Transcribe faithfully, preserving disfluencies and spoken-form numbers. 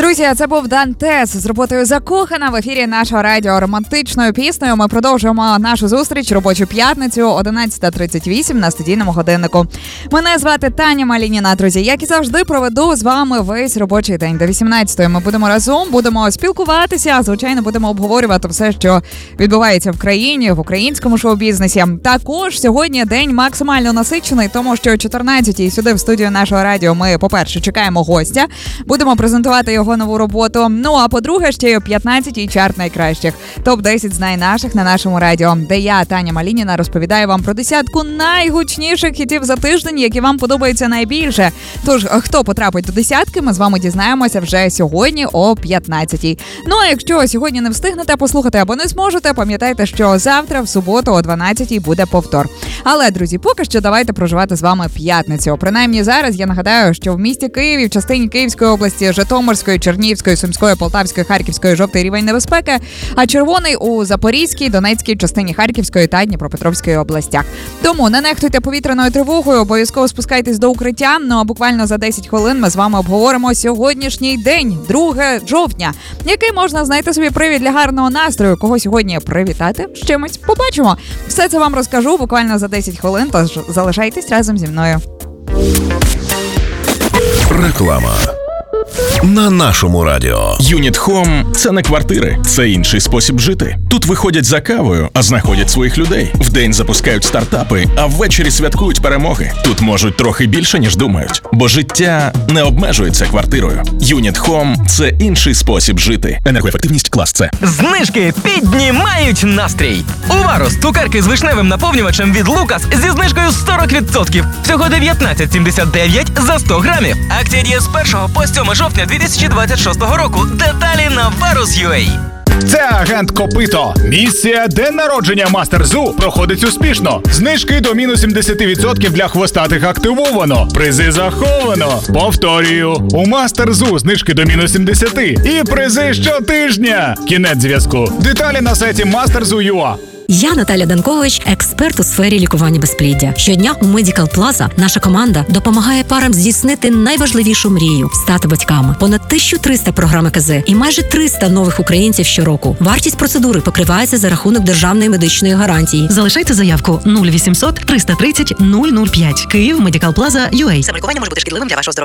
Друзі, це був Дантес з роботою «Закохана» в ефірі нашого радіо романтичною піснею. Ми продовжуємо нашу зустріч робочу п'ятницю одинадцята тридцять вісім на студійному годиннику. Мене звати Таня Малініна, друзі. Як і завжди, проведу з вами весь робочий день. До вісімнадцятої ми будемо разом, будемо спілкуватися, звичайно, будемо обговорювати все, що відбувається в країні, в українському шоу-бізнесі. Також сьогодні день максимально насичений, тому що о чотирнадцятій сюди в студію нашого радіо ми, по-перше, чекаємо гостя, будемо презентувати його нову роботу. Ну, а по-друге, ще о п'ятнадцятій чарт найкращих. топ десять знай наших на нашому радіо, де я, Таня Малініна, розповідаю вам про десятку найгучніших хітів за тиждень, які вам подобаються найбільше. Тож, хто потрапить до десятки, ми з вами дізнаємося вже сьогодні о п'ятнадцятій. Ну, а якщо сьогодні не встигнете послухати або не зможете, пам'ятайте, що завтра, в суботу, о дванадцятій буде повтор. Але, друзі, поки що давайте проживати з вами п'ятницю. Принаймні зараз я нагадаю, що в місті Києві, в частині Київської області, Житомирської, Чернігівської, Сумської, Полтавської, Харківської жовтий рівень небезпеки, а червоний у Запорізькій, Донецькій частині Харківської та Дніпропетровської областях. Тому не нехтуйте повітряною тривогою, обов'язково спускайтесь до укриття. Ну а буквально за десять хвилин ми з вами обговоримо сьогоднішній день, друге жовтня, який можна знайти собі привід для гарного настрою. Кого сьогодні привітати з чимось? Побачимо. Все це вам розкажу буквально за десять хвилин, тож залишайтесь разом зі мною. Реклама на нашому радіо. Юніт Home – це не квартири, це інший спосіб жити. Тут виходять за кавою, а знаходять своїх людей. Вдень запускають стартапи, а ввечері святкують перемоги. Тут можуть трохи більше, ніж думають. Бо життя не обмежується квартирою. Юніт Home – це інший спосіб жити. Енергоефективність клас С. Знижки піднімають настрій. У Варус цукерки з вишневим наповнювачем від Лукас зі знижкою сорок відсотків. Всього дев'ятнадцять сімдесят дев'ять за сто грамів. Акція діє з першого по сьоме жовтня дві тисячі двадцять шостого року. Деталі на варус крапка ю а. Це агент Копито. Місія «День народження Мастер Зу» проходить успішно. Знижки до мінус сімдесят відсотків для хвостатих активовано. Призи заховано. Повторюю, у Мастер Зу знижки до мінус сімдесят і призи щотижня. Кінець зв'язку. Деталі на сайті мастер зу крапка ю а. Я Наталя Данкович, експерт у сфері лікування безпліддя. Щодня у Medical Plaza наша команда допомагає парам здійснити найважливішу мрію – стати батьками. Понад тисяча триста програм ЕКЗ і майже триста нових українців щороку. Вартість процедури покривається за рахунок державної медичної гарантії. Залишайте заявку нуль вісімсот триста тридцять нуль нуль п'ять. Київ, Medical Plaza, ю а. Самолікування може бути шкідливим для вашого здоров'я.